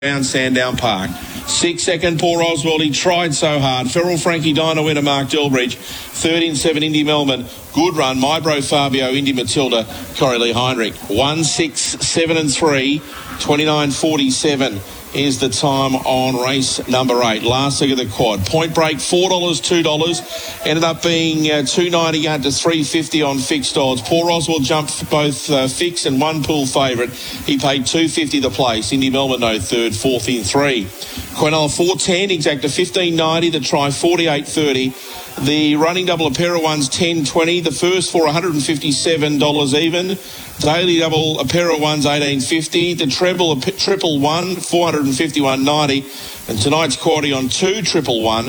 Down Sandown Park. 6 second, Poor Oswald. He tried so hard. Feral Frankie Dino winner, Mark Delbridge. 13-7, Indy Melbourne. Good run. Mybro Fabio, Indy Matilda, Corey Lee Heinrich. 1, 6, 7 and 3. 29.47 is the time on race number 8. Last leg of the quad. Point break, $4, $2. Ended up being $2.90 to $3.50 on fixed odds. Poor Oswald jumped both fixed and one pool favourite. He paid $2.50 the place. Indy Melbourne, no third, fourth in 3. Quinella 410, exact to $15.90. The try 48.30. The running double, a pair of ones, $10.20. The first for $157 even. Daily double, a pair of ones, $18.50. The treble, a triple one, $451.90. And tonight's quaddy on 2 triple one,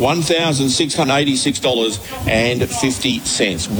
$1,686.50.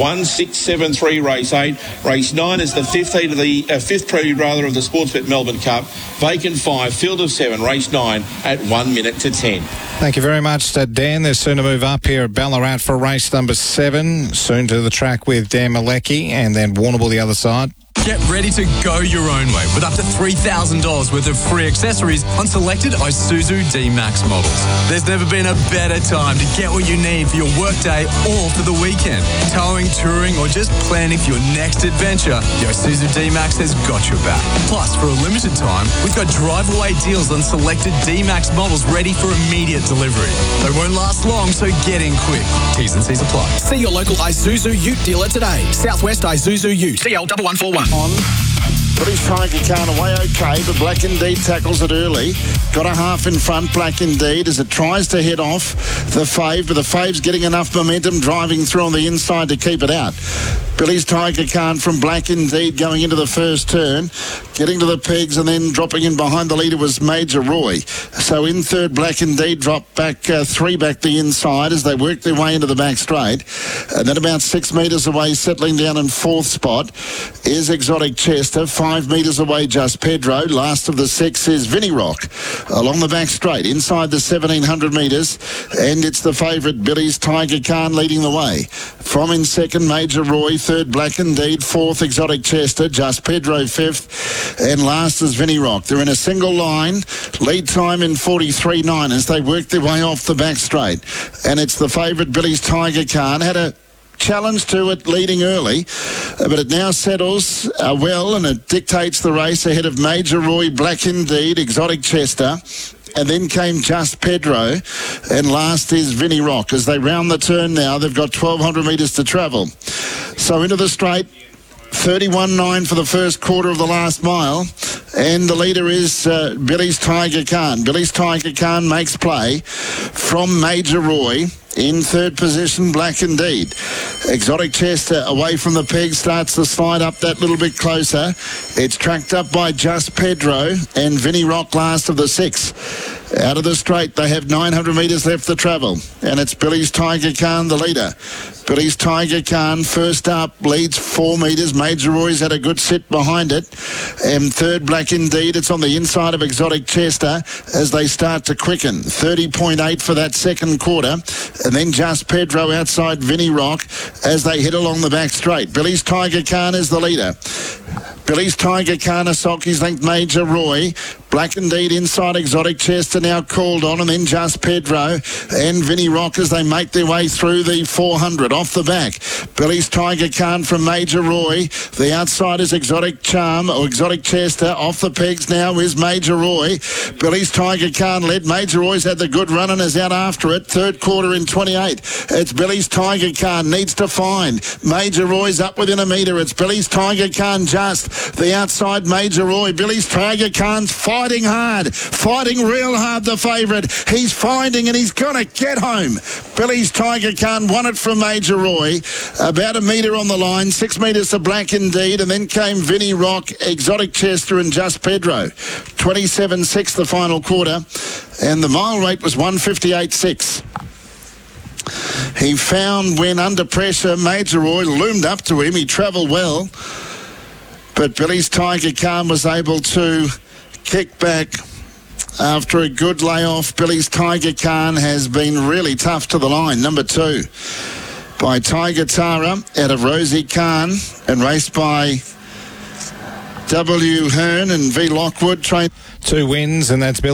1673 race 8. Race 9 is the fifth heat of the fifth prelude rather of the Sportsbet Melbourne Cup. Vacant 5, field of 7, race 9 at 1 minute to 10. Thank you very much, Dan. They're soon to move up here at Ballarat for race number 7. Soon to the track with Dan Malecki and then Warrnambool the other side. Get ready to go your own way with up to $3,000 worth of free accessories on selected Isuzu D-Max models. There's never been a better time to get what you need for your workday or for the weekend. Towing, touring, or just planning for your next adventure, the Isuzu D-Max has got your back. Plus, for a limited time, we've got drive-away deals on selected D-Max models ready for immediate delivery. They won't last long, so get in quick. T's and C's apply. See your local Isuzu Ute dealer today. Southwest Isuzu Ute. CL1141. British Tiger Khan away okay, but Black Indeed tackles it early. Got a half in front, Black Indeed, as it tries to head off the fave, but the fave's getting enough momentum driving through on the inside to keep it out. Billy's Tiger Khan from Black Indeed going into the first turn, getting to the pegs and then dropping in behind the leader was Major Roy. So in third, Black Indeed dropped back 3 back the inside as they work their way into the back straight. And then about 6 metres away, settling down in 4th spot, is Exotic Chester. 5 metres away, Just Pedro. Last of the 6 is Vinnie Rock. Along the back straight, inside the 1,700 metres, and it's the favourite, Billy's Tiger Khan, leading the way. From in second, Major Roy. Third, Black Indeed. 4th, Exotic Chester. Just Pedro 5th. And last is Vinnie Rock. They're in a single line. Lead time in 43.9 as they work their way off the back straight. And it's the favourite, Billy's Tiger Khan. Had a challenge to it leading early, but it now settles well, and it dictates the race ahead of Major Roy, Black Indeed, Exotic Chester. And then came Just Pedro, and last is Vinnie Rock. As they round the turn now, they've got 1,200 metres to travel. So into the straight, 31.9 for the first quarter of the last mile, and the leader is Billy's Tiger Khan. Billy's Tiger Khan makes play from Major Roy. In third position, Black Indeed. Exotic Chester away from the peg, starts to slide up that little bit closer. It's tracked up by Just Pedro and Vinnie Rock, last of the 6. Out of the straight, they have 900 metres left to travel, and it's Billy's Tiger Khan, the leader. Billy's Tiger Khan first up, leads 4 metres. Major Roy's had a good sit behind it. And third, Black Indeed. It's on the inside of Exotic Chester as they start to quicken. 30.8 for that second quarter. And then Just Pedro outside Vinnie Rock as they head along the back straight. Billy's Tiger Khan is the leader. Billy's Tiger Khan, Asaki's linked Major Roy. Black Indeed inside Exotic Chester now called on, and then Just Pedro and Vinnie Rock as they make their way through the 400 off the back. Billy's Tiger Khan from Major Roy. The outside is Exotic Charm or Exotic Chester. Off the pegs now is Major Roy. Billy's Tiger Khan led. Major Roy's had the good run and is out after it. Third quarter in 28. It's Billy's Tiger Khan needs to find. Major Roy's up within a metre. It's Billy's Tiger Khan just. The outside, Major Roy. Billy's Tiger Khan's fighting hard. Fighting real hard, the favourite. He's finding and he's going to get home. Billy's Tiger Khan won it from Major Roy. About a metre on the line. 6 metres to Black Indeed. And then came Vinnie Rock, Exotic Chester and Just Pedro. 27.6 the final quarter. And the mile rate was 158.6. He found when under pressure, Major Roy loomed up to him. He travelled well. But Billy's Tiger Khan was able to kick back after a good layoff. Billy's Tiger Khan has been really tough to the line. Number 2 by Tiger Tara out of Rosie Khan and raced by W. Hearn and V. Lockwood train. 2 wins, and that's Billy